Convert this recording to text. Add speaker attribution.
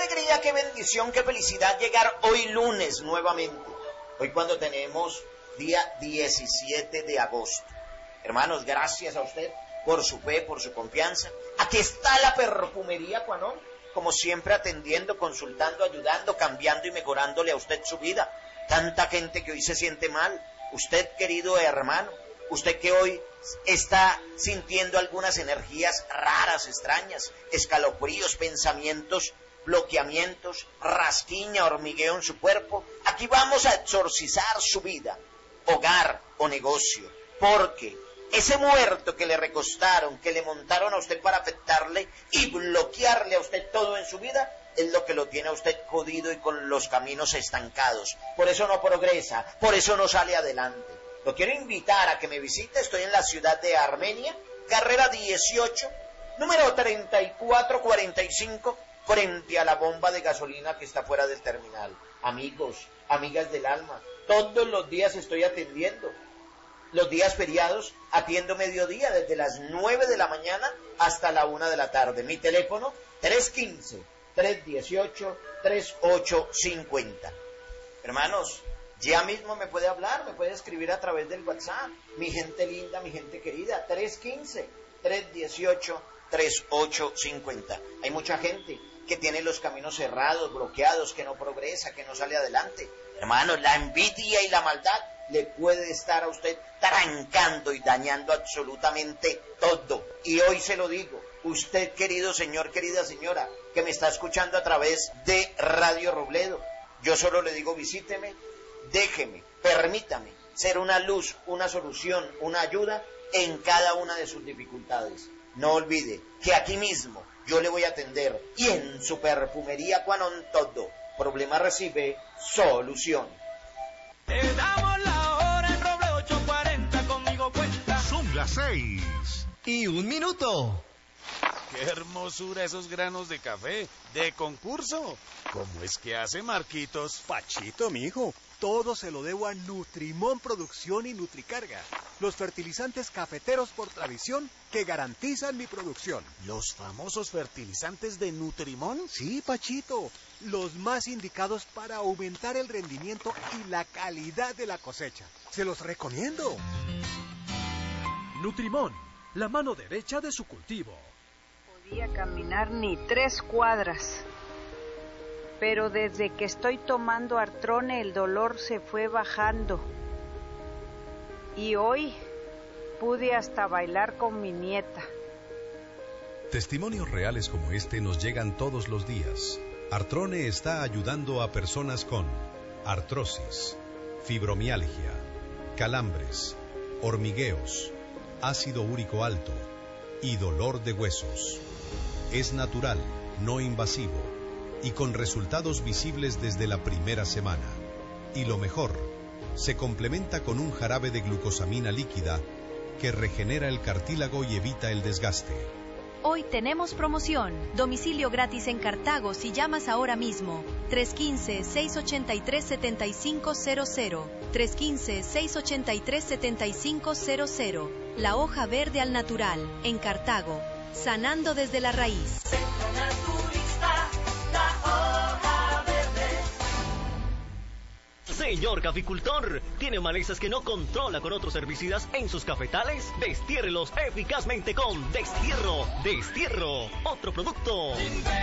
Speaker 1: alegría, qué bendición, qué felicidad llegar hoy lunes nuevamente. Hoy cuando tenemos día 17 de agosto. Hermanos, gracias a usted por su fe, por su confianza. Aquí está la perfumería Cuanón, como siempre atendiendo, consultando, ayudando, cambiando y mejorándole a usted su vida. Tanta gente que hoy se siente mal. Usted, querido hermano, usted que hoy está sintiendo algunas energías raras, extrañas, escalofríos, pensamientos, bloqueamientos, rasquiña, hormigueo en su cuerpo. Aquí vamos a exorcizar su vida, hogar o negocio, porque ese muerto que le recostaron, que le montaron a usted para afectarle y bloquearle a usted todo en su vida, es lo que lo tiene a usted jodido y con los caminos estancados. Por eso no progresa, por eso no sale adelante. Lo quiero invitar a que me visite. Estoy en la ciudad de Armenia, carrera 18, número 3445, frente a la bomba de gasolina que está fuera del terminal. Amigos, amigas del alma, todos los días estoy atendiendo. Los días feriados atiendo mediodía, desde las 9 de la mañana hasta la 1 de la tarde. Mi teléfono, 315-318-3850. Hermanos, ya mismo me puede hablar, me puede escribir a través del WhatsApp. Mi gente linda, mi gente querida, 315-318-3850. Hay mucha gente que tiene los caminos cerrados, bloqueados, que no progresa, que no sale adelante. Hermanos, la envidia y la maldad le puede estar a usted trancando y dañando absolutamente todo. Y hoy se lo digo, usted, querido señor, querida señora, que me está escuchando a través de Radio Robledo, yo solo le digo, visíteme, déjeme, permítame ser una luz, una solución, una ayuda en cada una de sus dificultades. No olvide que aquí mismo yo le voy a atender y en su perfumería Cuanón todo problema recibe solución.
Speaker 2: Te damos la hora en Roble 840, conmigo cuenta.
Speaker 3: Son las 6:01.
Speaker 4: ¡Qué hermosura esos granos de café! ¡De concurso! ¿Cómo es que hace Marquitos?
Speaker 5: Pachito, mijo, todo se lo debo a Nutrimón Producción y Nutricarga, los fertilizantes cafeteros por tradición que garantizan mi producción.
Speaker 4: ¿Los famosos fertilizantes de Nutrimón?
Speaker 5: Sí, Pachito, los más indicados para aumentar el rendimiento y la calidad de la cosecha. Se los recomiendo.
Speaker 6: Nutrimón, la mano derecha de su cultivo.
Speaker 7: Podía caminar ni 3 cuadras, pero desde que estoy tomando Artrone el dolor se fue bajando. Y hoy pude hasta bailar con mi nieta.
Speaker 8: Testimonios reales como este nos llegan todos los días. Artrone está ayudando a personas con artrosis, fibromialgia, calambres, hormigueos, ácido úrico alto y dolor de huesos. Es natural, no invasivo y con resultados visibles desde la primera semana. Y lo mejor, se complementa con un jarabe de glucosamina líquida que regenera el cartílago y evita el desgaste.
Speaker 9: Hoy tenemos promoción. Domicilio gratis en Cartago si llamas ahora mismo. 315-683-7500. 315-683-7500. La hoja verde al natural, en Cartago. Sanando desde la raíz.
Speaker 2: Centro Naturista, la hoja verde.
Speaker 10: Señor caficultor, ¿tiene malezas que no controla con otros herbicidas en sus cafetales? Destiérrelos eficazmente con Destierro. Destierro, otro producto.